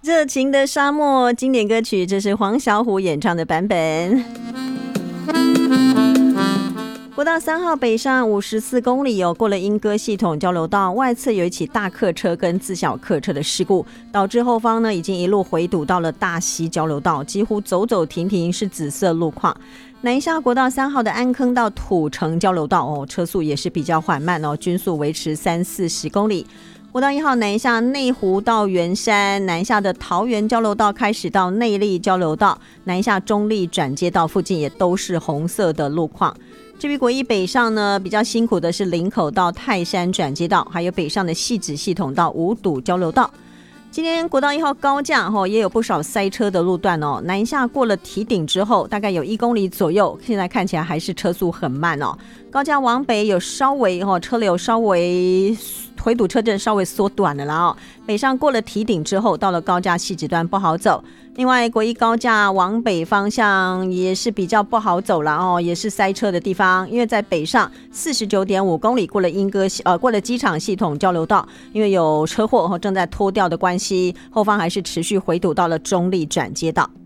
热情的沙漠经典歌曲，这是黄小琥演唱的版本。国道3号北上54公里过了莺歌系统交流道，外侧有一起大客车跟自小客车的事故，导致后方呢已经一路回堵到了大溪交流道，几乎走走停停是紫色路况。南下国道3号的安坑到土城交流道车速也是比较缓慢均速维持30-40公里。国道1号南下内湖到圆山，南下的桃园交流道开始到内壢交流道，南下中壢转接道附近也都是红色的路况。至于国一北上呢，比较辛苦的是林口到泰山转接道，还有北上的汐止系统到五堵交流道。今天国道1号高架也有不少塞车的路段南下过了堤顶之后，大概有1公里左右，现在看起来还是车速很慢高架往北有稍微车流稍微回堵车阵稍微缩短了啦北上过了堤顶之后，到了高架汐止段不好走。另外国一高架往北方向也是比较不好走了也是塞车的地方，因为在北上49.5公里过了机场系统交流道，因为有车祸正在拖吊的关系，后方还是持续回堵到了中壢转接道。